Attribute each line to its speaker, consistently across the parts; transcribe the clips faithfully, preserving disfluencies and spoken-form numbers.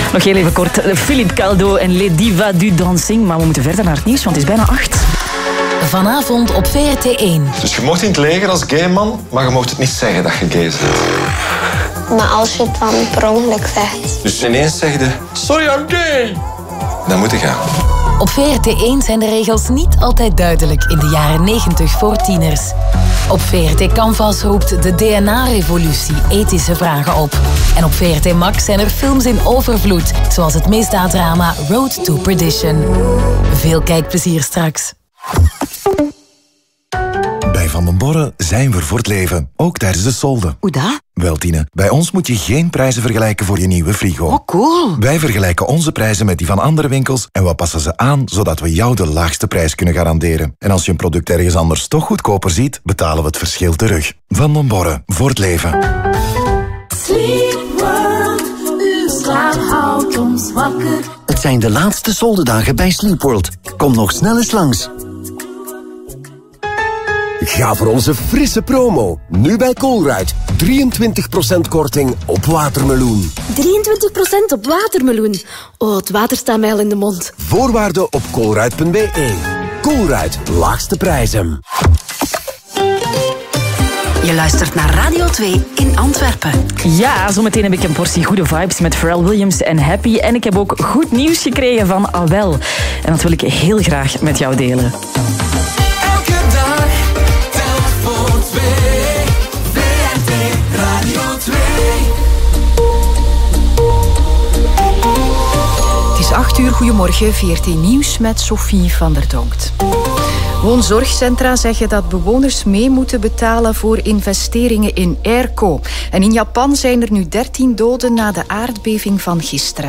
Speaker 1: Nog heel even kort. Philippe Caldo en Les Divas du Dancing. Maar we moeten verder naar het nieuws, want het is bijna acht.
Speaker 2: Vanavond op V R T één.
Speaker 3: Dus je mocht in het leger als gay man, maar je mocht het niet zeggen dat je gay bent.
Speaker 4: Maar als je het dan per ongeluk zegt.
Speaker 3: Dus ineens zeg je, sorry, I'm gay. Dan moet je gaan.
Speaker 2: Op V R T één zijn de regels niet altijd duidelijk in de jaren negentig voor tieners. Op V R T Canvas roept de D N A-revolutie ethische vragen op. En op V R T Max zijn er films in overvloed, zoals het misdaaddrama Road to Perdition. Veel kijkplezier straks.
Speaker 5: Bij Van den Borre zijn we voor het leven, ook tijdens de solden.
Speaker 6: Hoe dat?
Speaker 5: Wel, Tine, bij ons moet je geen prijzen vergelijken voor je nieuwe frigo.
Speaker 6: Oh, cool.
Speaker 5: Wij vergelijken onze prijzen met die van andere winkels en we passen ze aan, zodat we jou de laagste prijs kunnen garanderen. En als je een product ergens anders toch goedkoper ziet, betalen we het verschil terug. Van den Borre, voor het leven.
Speaker 7: Sleep World, uw slaap houdt ons wakker.
Speaker 8: Het zijn de laatste soldendagen bij Sleep World. Kom nog snel eens langs.
Speaker 9: Ga voor onze frisse promo. Nu bij Colruyt. drieëntwintig procent korting op watermeloen.
Speaker 10: drieëntwintig procent op watermeloen. Oh, het water staat mij al in de mond.
Speaker 9: Voorwaarden op colruyt punt b e. Colruyt, laagste prijzen.
Speaker 6: Je luistert naar Radio twee in Antwerpen.
Speaker 1: Ja, zometeen heb ik een portie goede vibes met Pharrell Williams en Happy. En ik heb ook goed nieuws gekregen van Awel. En dat wil ik heel graag met jou delen.
Speaker 11: acht uur, goedemorgen, V R T Nieuws met Sophie van der Donkt. Woonzorgcentra zeggen dat bewoners mee moeten betalen voor investeringen in airco. En in Japan zijn er nu dertien doden na de aardbeving van gisteren.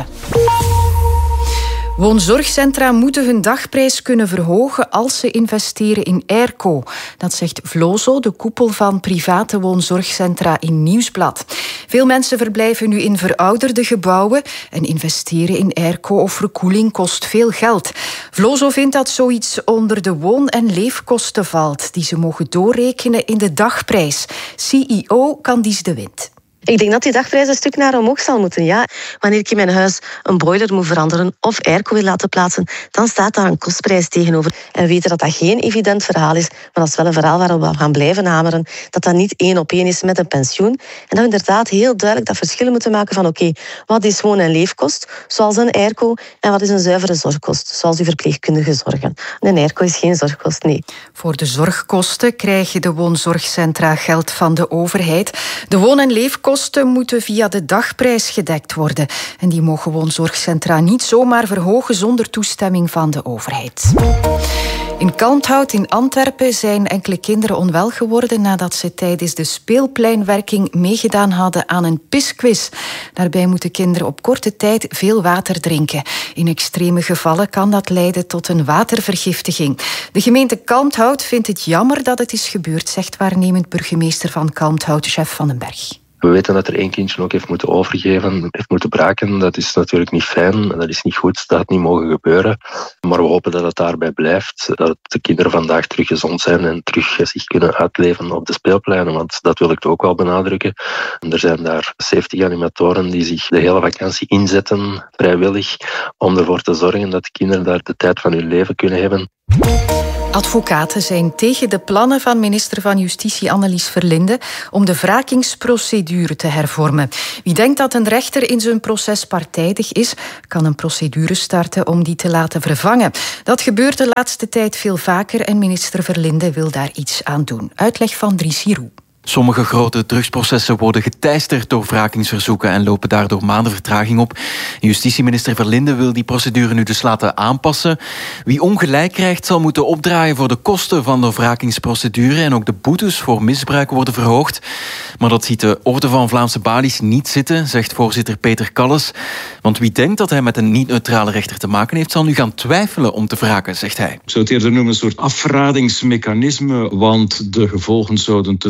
Speaker 11: Woonzorgcentra moeten hun dagprijs kunnen verhogen als ze investeren in airco. Dat zegt Vlozo, de koepel van private woonzorgcentra in Nieuwsblad. Veel mensen verblijven nu in verouderde gebouwen en investeren in airco of verkoeling kost veel geld. Vlozo vindt dat zoiets onder de woon- en leefkosten valt, die ze mogen doorrekenen in de dagprijs. C E O Candice de Wind.
Speaker 12: Ik denk dat die dagprijs een stuk naar omhoog zal moeten, ja. Wanneer ik in mijn huis een boiler moet veranderen of airco wil laten plaatsen, dan staat daar een kostprijs tegenover. En we weten dat dat geen evident verhaal is, maar dat is wel een verhaal waarop we gaan blijven hameren. Dat dat niet één op één is met een pensioen. En dat we inderdaad heel duidelijk dat verschil moeten maken van oké, okay, wat is woon- en leefkost, zoals een airco, en wat is een zuivere zorgkost, zoals die verpleegkundige zorgen. Een airco is geen zorgkost, nee.
Speaker 11: Voor de zorgkosten krijgen de woonzorgcentra geld van de overheid. De woon- en leefkosten moeten via de dagprijs gedekt worden. En die mogen woonzorgcentra niet zomaar verhogen zonder toestemming van de overheid. In Kalmthout in Antwerpen zijn enkele kinderen onwel geworden nadat ze tijdens de speelpleinwerking meegedaan hadden aan een pisquiz. Daarbij moeten kinderen op korte tijd veel water drinken. In extreme gevallen kan dat leiden tot een watervergiftiging. De gemeente Kalmthout vindt het jammer dat het is gebeurd, zegt waarnemend burgemeester van Kalmthout, Jeff van den Berg.
Speaker 13: We weten dat er één kindje ook heeft moeten overgeven, heeft moeten braken. Dat is natuurlijk niet fijn, dat is niet goed, dat had niet mogen gebeuren. Maar we hopen dat het daarbij blijft, dat de kinderen vandaag terug gezond zijn en terug zich kunnen uitleven op de speelpleinen, want dat wil ik ook wel benadrukken. Er zijn daar zeventig animatoren die zich de hele vakantie inzetten, vrijwillig, om ervoor te zorgen dat de kinderen daar de tijd van hun leven kunnen hebben.
Speaker 11: Advocaten zijn tegen de plannen van minister van Justitie Annelies Verlinde om de wrakingsprocedure te hervormen. Wie denkt dat een rechter in zijn proces partijdig is, kan een procedure starten om die te laten vervangen. Dat gebeurt de laatste tijd veel vaker en minister Verlinde wil daar iets aan doen. Uitleg van Dries Giroux.
Speaker 14: Sommige grote drugsprocessen worden geteisterd door wrakingsverzoeken en lopen daardoor maanden vertraging op. Justitieminister Verlinde wil die procedure nu dus laten aanpassen. Wie ongelijk krijgt zal moeten opdraaien voor de kosten van de wrakingsprocedure en ook de boetes voor misbruik worden verhoogd. Maar dat ziet de Orde van Vlaamse Balies niet zitten, zegt voorzitter Peter Kalles. Want wie denkt dat hij met een niet-neutrale rechter te maken heeft, zal nu gaan twijfelen om te wraken, zegt hij.
Speaker 15: Ik zou het eerder noemen een soort afradingsmechanisme, want de gevolgen zouden te zwaar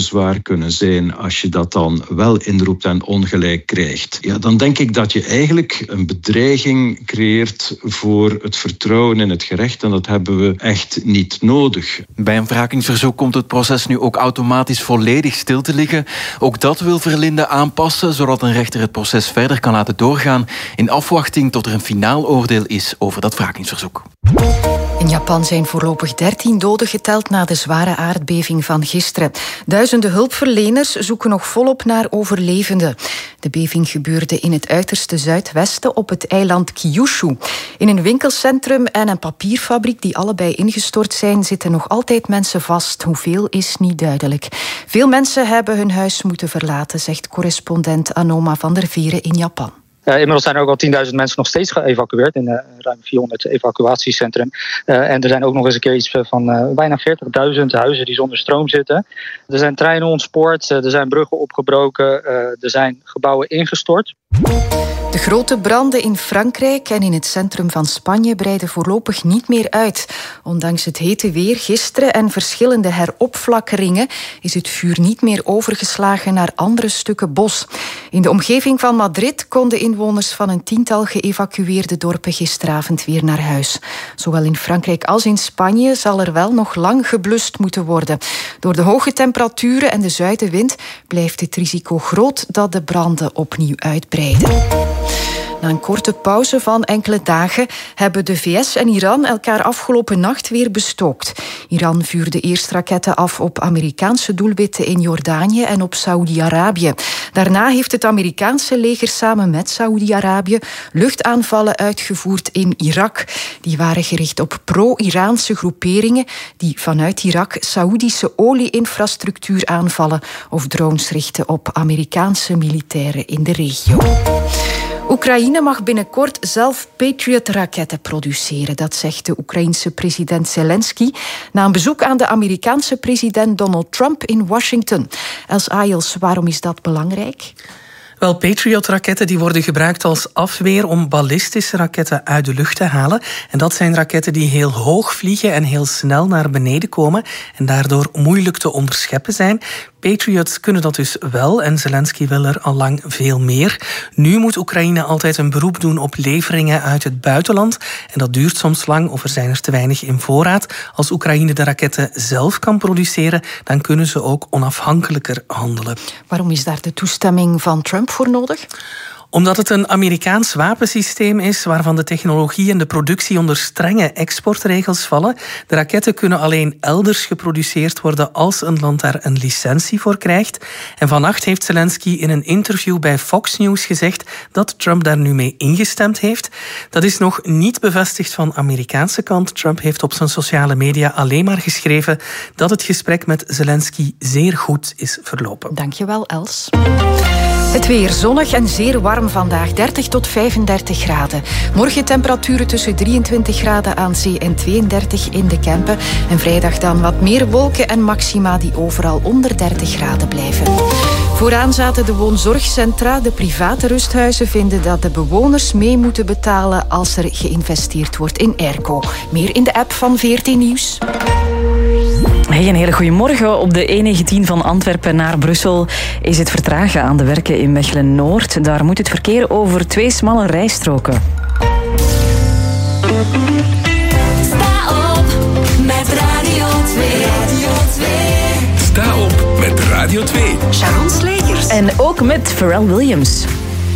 Speaker 15: kunnen zijn als je dat dan wel inroept en ongelijk krijgt. Ja, dan denk ik dat je eigenlijk een bedreiging creëert voor het vertrouwen in het gerecht en dat hebben we echt niet nodig.
Speaker 14: Bij een wrakingsverzoek komt het proces nu ook automatisch volledig stil te liggen. Ook dat wil Verlinde aanpassen, zodat een rechter het proces verder kan laten doorgaan in afwachting tot er een finaal oordeel is over dat wrakingsverzoek.
Speaker 11: In Japan zijn voorlopig dertien doden geteld na de zware aardbeving van gisteren. Duizenden hulpverleners zoeken nog volop naar overlevenden. De beving gebeurde in het uiterste zuidwesten op het eiland Kyushu. In een winkelcentrum en een papierfabriek die allebei ingestort zijn, zitten nog altijd mensen vast. Hoeveel is niet duidelijk. Veel mensen hebben hun huis moeten verlaten, zegt correspondent Anoma van der Vieren in Japan.
Speaker 16: Uh, inmiddels zijn er ook al tienduizend mensen nog steeds geëvacueerd in uh, ruim vierhonderd evacuatiecentrum. Uh, en er zijn ook nog eens een keer iets van uh, bijna veertigduizend huizen die zonder stroom zitten. Er zijn treinen ontspoord, uh, er zijn bruggen opgebroken, uh, er zijn gebouwen ingestort.
Speaker 11: De grote branden in Frankrijk en in het centrum van Spanje breiden voorlopig niet meer uit. Ondanks het hete weer gisteren en verschillende heropflakkeringen is het vuur niet meer overgeslagen naar andere stukken bos. In de omgeving van Madrid konden inwoners van een tiental geëvacueerde dorpen gisteravond weer naar huis. Zowel in Frankrijk als in Spanje zal er wel nog lang geblust moeten worden. Door de hoge temperaturen en de zuidenwind blijft het risico groot dat de branden opnieuw uitbreiden. Na een korte pauze van enkele dagen hebben de V S en Iran elkaar afgelopen nacht weer bestookt. Iran vuurde eerst raketten af op Amerikaanse doelwitten in Jordanië en op Saoedi-Arabië. Daarna heeft het Amerikaanse leger samen met Saoedi-Arabië luchtaanvallen uitgevoerd in Irak. Die waren gericht op pro-Iraanse groeperingen die vanuit Irak Saoedische olie-infrastructuur aanvallen of drones richten op Amerikaanse militairen in de regio. Oekraïne mag binnenkort zelf Patriot-raketten produceren. Dat zegt de Oekraïense president Zelensky na een bezoek aan de Amerikaanse president Donald Trump in Washington. Els Ayels, waarom is dat belangrijk?
Speaker 17: Wel, Patriot-raketten die worden gebruikt als afweer om ballistische raketten uit de lucht te halen. En dat zijn raketten die heel hoog vliegen en heel snel naar beneden komen en daardoor moeilijk te onderscheppen zijn. Patriots kunnen dat dus wel en Zelensky wil er al lang veel meer. Nu moet Oekraïne altijd een beroep doen op leveringen uit het buitenland. En dat duurt soms lang of er zijn er te weinig in voorraad. Als Oekraïne de raketten zelf kan produceren, dan kunnen ze ook onafhankelijker handelen.
Speaker 11: Waarom is daar de toestemming van Trump voor nodig?
Speaker 17: Omdat het een Amerikaans wapensysteem is waarvan de technologie en de productie onder strenge exportregels vallen. De raketten kunnen alleen elders geproduceerd worden als een land daar een licentie voor krijgt. En vannacht heeft Zelensky in een interview bij Fox News gezegd dat Trump daar nu mee ingestemd heeft. Dat is nog niet bevestigd van Amerikaanse kant. Trump heeft op zijn sociale media alleen maar geschreven dat het gesprek met Zelensky zeer goed is verlopen.
Speaker 11: Dankjewel, Els. Het weer zonnig en zeer warm vandaag, dertig tot vijfendertig graden. Morgen temperaturen tussen drieëntwintig graden aan zee en tweeëndertig in de Kempen. En vrijdag dan wat meer wolken en maxima die overal onder dertig graden blijven. Vooraan zaten de woonzorgcentra. De private rusthuizen vinden dat de bewoners mee moeten betalen als er geïnvesteerd wordt in airco. Meer in de app van V R T Nieuws.
Speaker 1: Hey, een hele goede morgen. Op de E negentien van Antwerpen naar Brussel is het vertragen aan de werken in Mechelen-Noord. Daar moet het verkeer over twee smalle rijstroken.
Speaker 7: Sta op met Radio twee. Radio twee.
Speaker 18: Sta op met Radio twee.
Speaker 6: Sharon Slegers.
Speaker 1: En ook met Pharrell Williams.